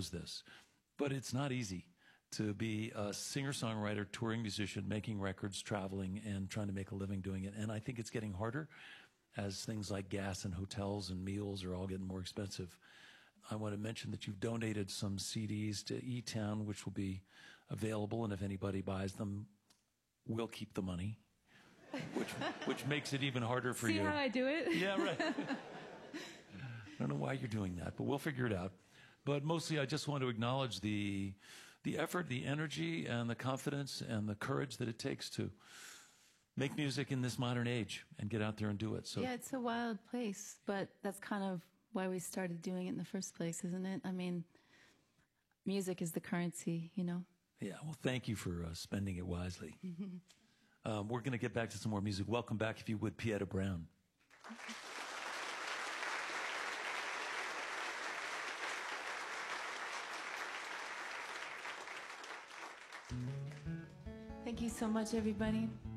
knows this. But it's not easy to be a singer-songwriter, touring musician, making records, traveling, and trying to make a living doing it. And I think it's getting harder as things like gas and hotels and meals are all getting more expensive. I want to mention that you've donated some CDs to E-Town, which will be available, and if anybody buys them, we'll keep the money, which makes it even harder for you. See how I do it? Yeah, right. I don't know why you're doing that, but we'll figure it out. But mostly I just want to acknowledge the effort, the energy, and the confidence and the courage that it takes to make music in this modern age and get out there and do it. So yeah, it's a wild place, but that's kind of why we started doing it in the first place, isn't it? I mean, music is the currency, you know? Yeah, well, thank you for spending it wisely. We're going to get back to some more music. Welcome back, if you would, Pieta Brown. Thank you so much, everybody.